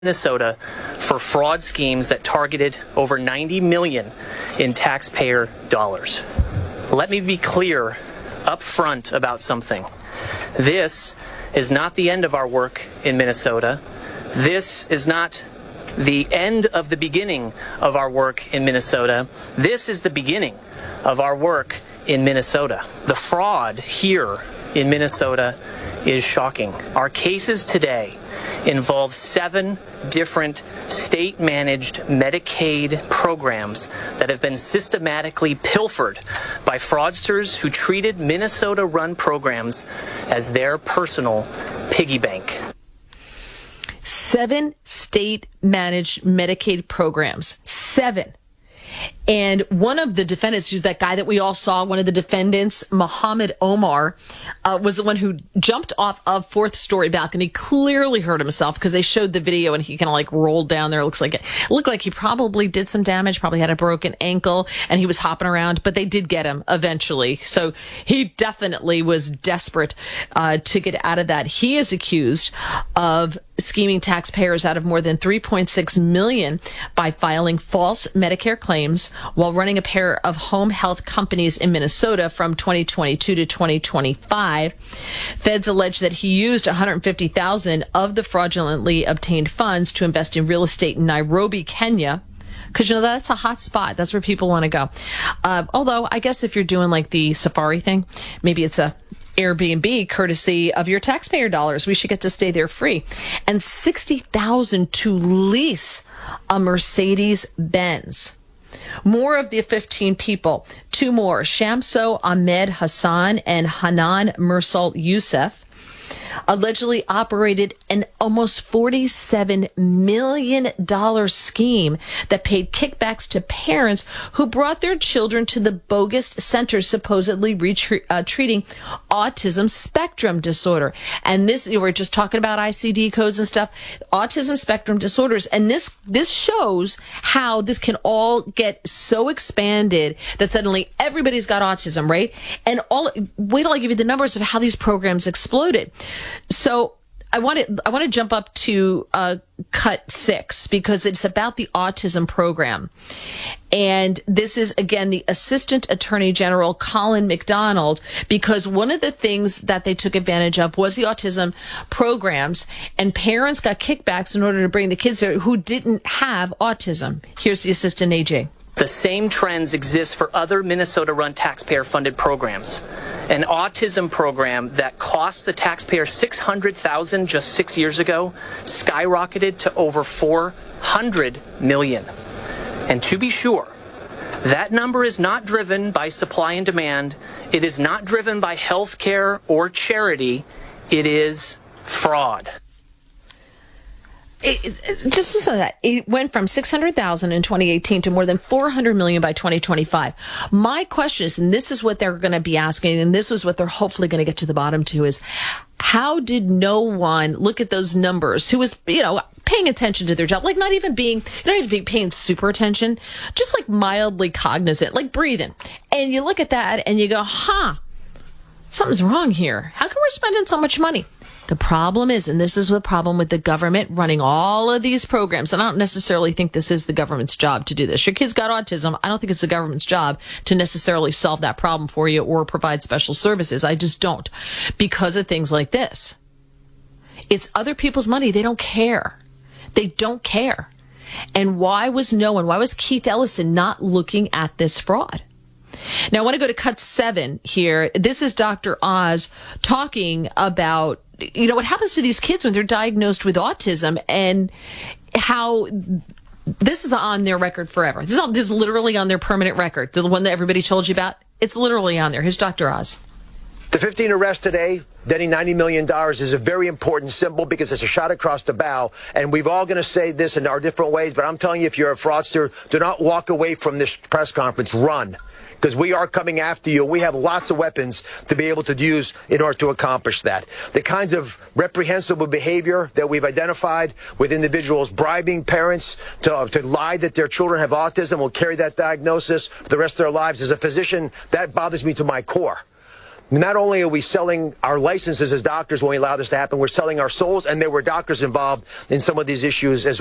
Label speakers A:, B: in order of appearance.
A: Minnesota for fraud schemes that targeted over $90 million in taxpayer dollars. Let me be clear up front about something. This is not the end of our work in Minnesota. This is not the end of the beginning of our work in Minnesota. This is the beginning of our work in Minnesota. The fraud here in Minnesota is shocking. Our cases today involve 7 different state-managed Medicaid programs that have been systematically pilfered by fraudsters who treated Minnesota-run programs as their personal piggy bank.
B: 7 state-managed Medicaid programs. 7. And one of the defendants, that guy that we all saw, one of the defendants, Muhammad Omar, was the one who jumped off of 4th story balcony, clearly hurt himself because they showed the video and he kind of like rolled down there. It looked like he probably did some damage, probably had a broken ankle, and he was hopping around, but they did get him eventually. So he definitely was desperate to get out of that. He is accused of scheming taxpayers out of more than $3.6 million by filing false Medicare claims while running a pair of home health companies in Minnesota from 2022 to 2025. Feds allege that he used $150,000 of the fraudulently obtained funds to invest in real estate in Nairobi, Kenya. Because, that's a hot spot. That's where people want to go. Although, I guess if you're doing like the safari thing, maybe it's a Airbnb courtesy of your taxpayer dollars. We should get to stay there free. And $60,000 to lease a Mercedes-Benz. More of the 15 people, 2 more, Shamso Ahmed Hassan and Hanan Mursal Youssef, allegedly operated an almost $47 million scheme that paid kickbacks to parents who brought their children to the bogus centers supposedly treating autism spectrum disorder. And this, we're just talking about ICD codes and stuff, autism spectrum disorders. And this shows how this can all get so expanded that suddenly everybody's got autism, right? And wait till I give you the numbers of how these programs exploded. So I want to jump up to cut 6 because it's about the autism program. And this is, again, the Assistant Attorney General, Colin McDonald, because one of the things that they took advantage of was the autism programs, and parents got kickbacks in order to bring the kids there who didn't have autism. Here's the Assistant AG.
A: The same trends exist for other Minnesota-run taxpayer-funded programs. An autism program that cost the taxpayer $600,000 just 6 years ago skyrocketed to over $400 million. And to be sure, that number is not driven by supply and demand. It is not driven by health care or charity. It is fraud.
B: Just listen to that. It went from $600,000 in 2018 to more than $400 million by 2025. My question is, and this is what they're going to be asking, and this is what they're hopefully going to get to the bottom to, is how did no one look at those numbers who was, paying attention to their job, like not even being, you don't even be paying super attention, just like mildly cognizant, like breathing. And you look at that and you go, something's wrong here. How come we're spending so much money? The problem is, and this is the problem with the government running all of these programs, and I don't necessarily think this is the government's job to do this. Your kid's got autism. I don't think it's the government's job to necessarily solve that problem for you or provide special services. I just don't, because of things like this. It's other people's money. They don't care. They don't care. And why was Keith Ellison not looking at this fraud? Now, I want to go to cut 7 here. This is Dr. Oz talking about, what happens to these kids when they're diagnosed with autism and how this is on their record forever. This is literally on their permanent record. The one that everybody told you about, it's literally on there. Here's Dr. Oz.
C: The 15 arrests today, netting $90 million, is a very important symbol because it's a shot across the bow. And we're all going to say this in our different ways, but I'm telling you, if you're a fraudster, do not walk away from this press conference. Run. Because we are coming after you. We have lots of weapons to be able to use in order to accomplish that. The kinds of reprehensible behavior that we've identified with individuals bribing parents to lie that their children have autism, will carry that diagnosis for the rest of their lives. As a physician, that bothers me to my core. Not only are we selling our licenses as doctors when we allow this to happen, we're selling our souls, and there were doctors involved in some of these issues as